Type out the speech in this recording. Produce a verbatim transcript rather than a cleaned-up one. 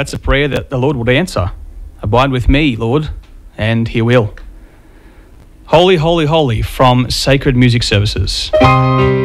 That's a prayer that the Lord would answer. Abide with me, Lord, and He will. Holy, holy, holy from Sacred Music Services.